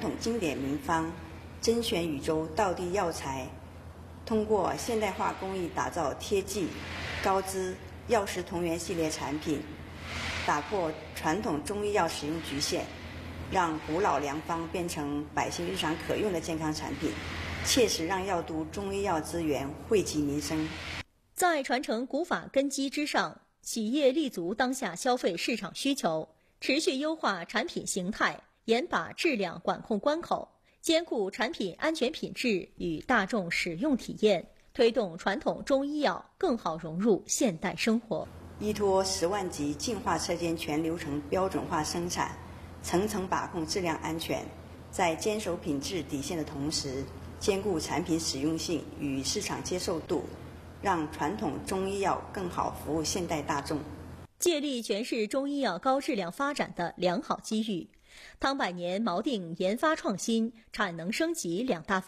统经典名方，甄选宇宙道地药材，通过现代化工艺打造贴剂、高资、药食同源系列产品，打破传统中医药使用局限，让古老良方变成百姓日常可用的健康产品，切实让药都中医药资源惠及民生。 在传承古法根基之上，企业立足当下消费市场需求，持续优化产品形态，严把质量管控关口，兼顾产品安全品质与大众使用体验，推动传统中医药更好融入现代生活。 依托10万级净化车间全流程标准化生产，层层把控质量安全，在坚守品质底线的同时，兼顾产品实用性与市场接受度，让传统中医药更好服务现代大众。 借力诠释中医药高质量发展的良好机遇，汤百年锚定研发创新、产能升级2大